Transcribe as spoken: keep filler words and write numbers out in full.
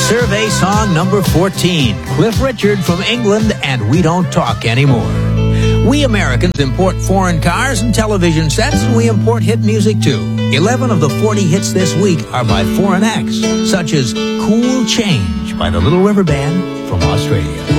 Survey song number fourteen, Cliff Richard from England, and We Don't Talk Anymore. We Americans import foreign cars and television sets, and we import hit music too. Eleven of the forty hits this week are by foreign acts, such as Cool Change by the Little River Band from Australia.